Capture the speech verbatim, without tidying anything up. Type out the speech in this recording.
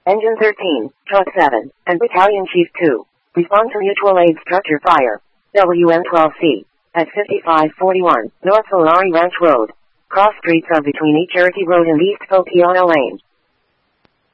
Engine thirteen, Truck seven, and Battalion Chief two. Respond to mutual aid structure fire. W M twelve C. At fifty-five forty-one, North Solari Ranch Road. Cross streets are between East Cherokee Road and East Poquiana Lane.